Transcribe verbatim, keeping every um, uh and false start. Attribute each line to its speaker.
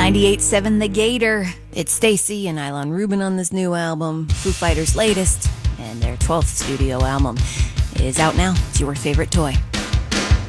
Speaker 1: ninety-eight point seven The Gator. It's Stacy and Ilan Rubin on this new album, Foo Fighters' latest, and their twelfth studio album is out now. It's Your Favorite Toy.